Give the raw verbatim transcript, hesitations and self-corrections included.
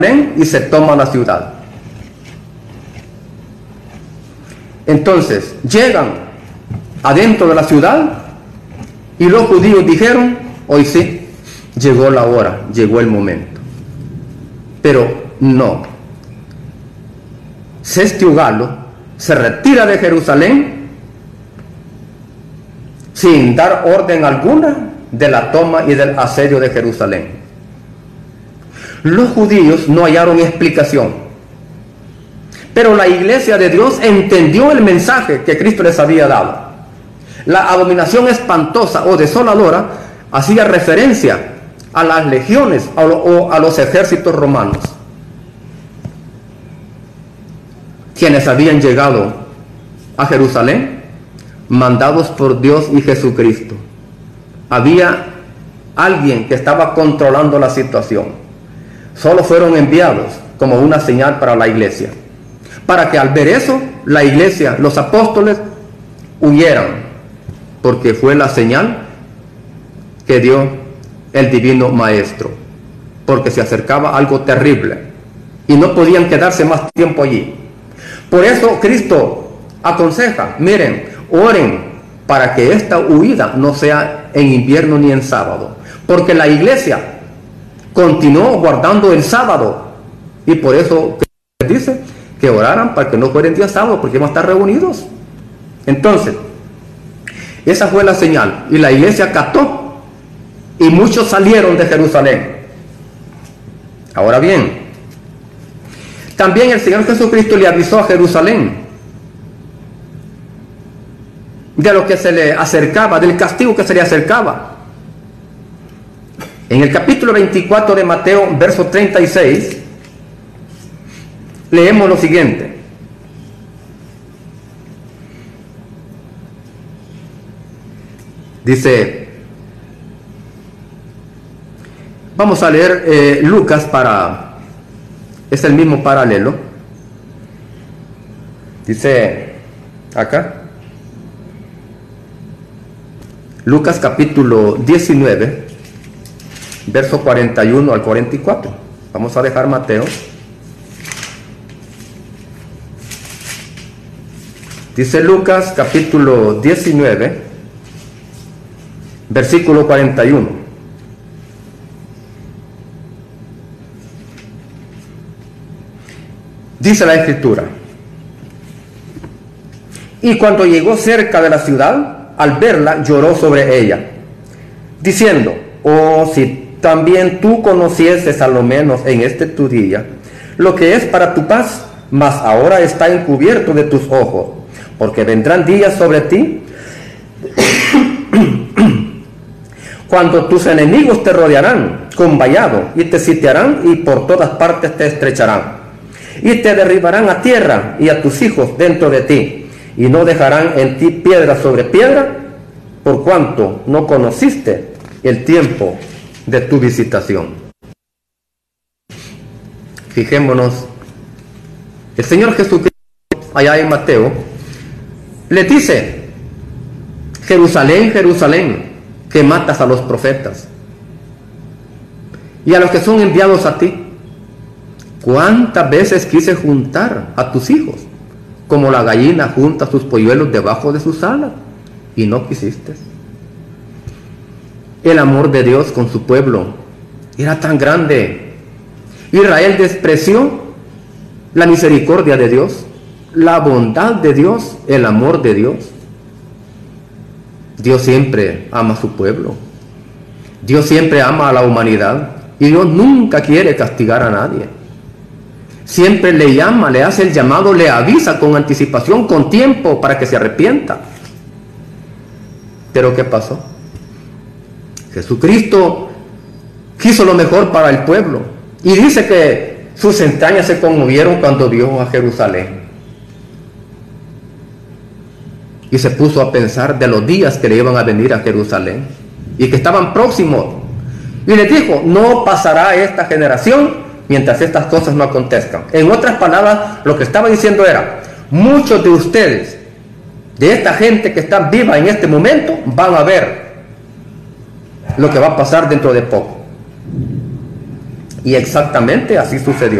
y se toma la ciudad. Entonces llegan adentro de la ciudad y los judíos dijeron: hoy sí, llegó la hora, llegó el momento. Pero no. Cestio Galo se retira de Jerusalén sin dar orden alguna de la toma y del asedio de Jerusalén. Los judíos no hallaron explicación, pero la iglesia de Dios entendió el mensaje que Cristo les había dado. La abominación espantosa o desoladora hacía referencia a las legiones o a los ejércitos romanos, quienes habían llegado a Jerusalén mandados por Dios y Jesucristo. Había alguien que estaba controlando la situación. Solo fueron enviados como una señal para la iglesia, para que al ver eso, la iglesia, los apóstoles, huyeran, porque fue la señal que dio el divino maestro, porque se acercaba algo terrible y no podían quedarse más tiempo allí. Por eso Cristo aconseja: miren, oren para que esta huida no sea en invierno ni en sábado, porque la iglesia continuó guardando el sábado, y por eso dice que oraran para que no fuera en día sábado, porque iban a estar reunidos. Entonces, esa fue la señal, y la iglesia acató, y muchos salieron de Jerusalén. Ahora bien, también el Señor Jesucristo le avisó a Jerusalén de lo que se le acercaba, del castigo que se le acercaba. En el capítulo veinticuatro de Mateo, verso treinta y seis, leemos lo siguiente: dice, vamos a leer eh, Lucas, para, es el mismo paralelo. Dice acá, Lucas capítulo diecinueve, verso cuarenta y uno al cuarenta y cuatro. Vamos a dejar Mateo. Dice Lucas capítulo diecinueve, versículo cuarenta y uno. Dice la escritura: y cuando llegó cerca de la ciudad, al verla lloró sobre ella, diciendo: oh, si también tú conocieses a lo menos en este tu día lo que es para tu paz, mas ahora está encubierto de tus ojos, porque vendrán días sobre ti cuando tus enemigos te rodearán con vallado y te sitiarán y por todas partes te estrecharán y te derribarán a tierra y a tus hijos dentro de ti, y no dejarán en ti piedra sobre piedra, por cuanto no conociste el tiempo de tu visitación. Fijémonos, el Señor Jesucristo allá en Mateo le dice: Jerusalén, Jerusalén, que matas a los profetas y a los que son enviados a ti. ¿Cuántas veces quise juntar a tus hijos como la gallina junta sus polluelos debajo de sus alas, y no quisiste? El amor de Dios con su pueblo era tan grande. Israel despreció la misericordia de Dios, la bondad de Dios, el amor de Dios. Dios siempre ama a su pueblo. Dios siempre ama a la humanidad, y Dios nunca quiere castigar a nadie. Siempre le llama, le hace el llamado, le avisa con anticipación, con tiempo, para que se arrepienta. Pero ¿qué pasó? Jesucristo quiso lo mejor para el pueblo, y dice que sus entrañas se conmovieron cuando vio a Jerusalén, y se puso a pensar de los días que le iban a venir a Jerusalén y que estaban próximos, y les dijo: no pasará esta generación mientras estas cosas no acontezcan. En otras palabras, lo que estaba diciendo era: muchos de ustedes, de esta gente que está viva en este momento, van a ver lo que va a pasar dentro de poco. Y exactamente así sucedió.